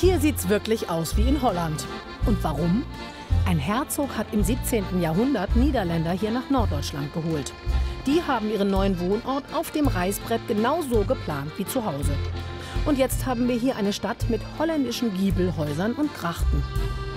Hier sieht's wirklich aus wie in Holland. Und warum? Ein Herzog hat im 17. Jahrhundert Niederländer hier nach Norddeutschland geholt. Die haben ihren neuen Wohnort auf dem Reißbrett genau so geplant wie zu Hause. Und jetzt haben wir hier eine Stadt mit holländischen Giebelhäusern und Grachten.